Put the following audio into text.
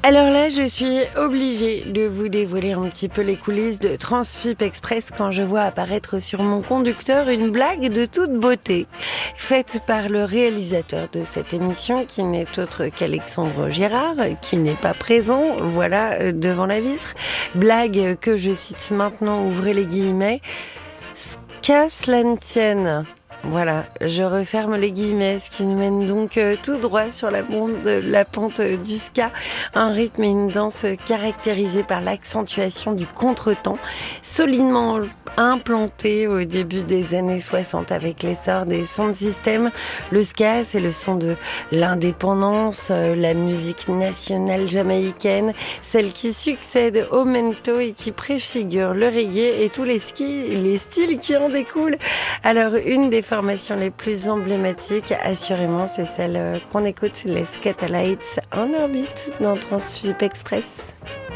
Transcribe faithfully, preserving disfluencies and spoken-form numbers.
Alors là, je suis obligée de vous dévoiler un petit peu les coulisses de Transfip Express quand je vois apparaître sur mon conducteur une blague de toute beauté, faite par le réalisateur de cette émission qui n'est autre qu'Alexandre Gérard, qui n'est pas présent, voilà, devant la vitre. Blague que je cite maintenant, ouvrez les guillemets, « qu'à cela ne tienne ». Voilà, je referme les guillemets, ce qui nous mène donc euh, tout droit sur la, pente, la pente du ska, un rythme et une danse caractérisés par l'accentuation du contretemps, solidement implanté au début des années soixante avec l'essor des sound systems. Le ska, c'est le son de l'indépendance, euh, la musique nationale jamaïcaine, celle qui succède au mento et qui préfigure le reggae et tous les, skis, les styles qui en découlent. Alors, une des formations les plus emblématiques, assurément, c'est celle qu'on écoute, les Skatalites en orbite dans Transfip Express.